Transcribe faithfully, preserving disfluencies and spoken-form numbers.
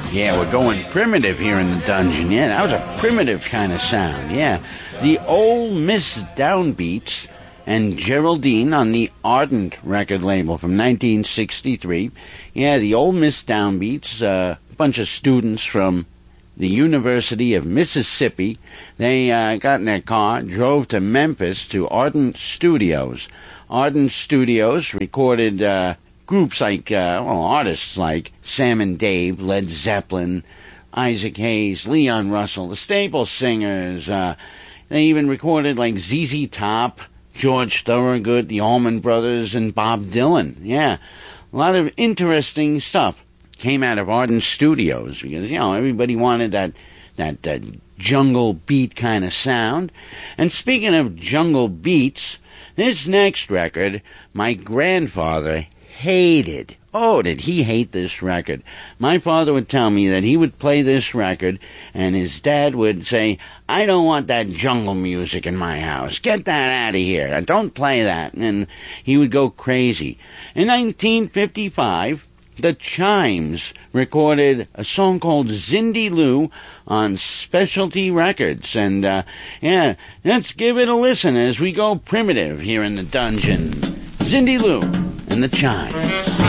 Yeah, we're going primitive here in the dungeon. Yeah, that was a primitive kind of sound. Yeah. The Old Miss Downbeats and Geraldine on the Ardent record label from nineteen sixty-three. Yeah, the Old Miss Downbeats, uh, a bunch of students from the University of Mississippi. They uh, got in their car, drove to Memphis to Ardent Studios. Ardent Studios recorded uh, groups like, uh, well, artists like Sam and Dave, Led Zeppelin, Isaac Hayes, Leon Russell, the Staple Singers. Uh, they even recorded like Z Z Top, George Thorogood, the Allman Brothers, and Bob Dylan. Yeah, a lot of interesting stuff came out of Ardent Studios because, you know, everybody wanted that that, that jungle beat kind of sound. And speaking of jungle beats, this next record, my grandfather hated. Oh, did he hate this record. My father would tell me that he would play this record, and his dad would say, I don't want that jungle music in my house. Get that out of here. Don't play that. And he would go crazy. In nineteen fifty-five, the Chimes recorded a song called Zindy Lou on Specialty Records. And, uh, yeah, let's give it a listen as we go primitive here in the dungeon. Zindy Lou and the Chimes.